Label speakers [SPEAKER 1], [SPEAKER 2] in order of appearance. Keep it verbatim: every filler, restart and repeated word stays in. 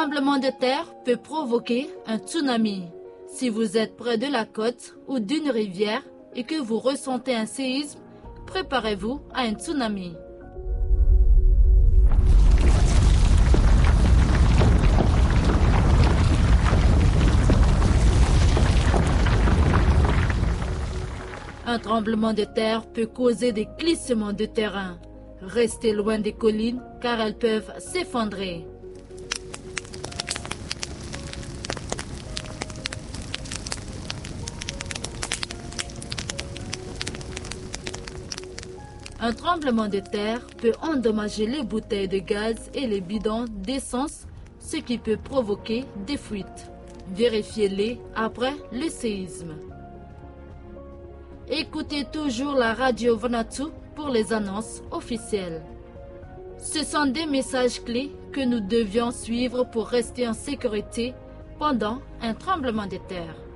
[SPEAKER 1] tremblement de terre peut provoquer un tsunami. Si vous êtes près de la côte ou d'une rivière et que vous ressentez un séisme, préparez-vous à un tsunami. Un tremblement de terre peut causer des glissements de terrain. Restez loin des collines car elles peuvent s'effondrer. Un tremblement de terre peut endommager les bouteilles de gaz et les bidons d'essence, ce qui peut provoquer des fuites. Vérifiez-les après le séisme. Écoutez toujours la radio Vanuatu pour les annonces officielles. Ce sont des messages clés que nous devions suivre pour rester en sécurité pendant un tremblement de terre.